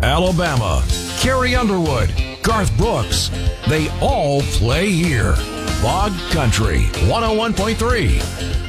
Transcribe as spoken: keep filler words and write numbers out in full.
Alabama, Carrie Underwood, Garth Brooks. They all play here. Bog Country one oh one point three.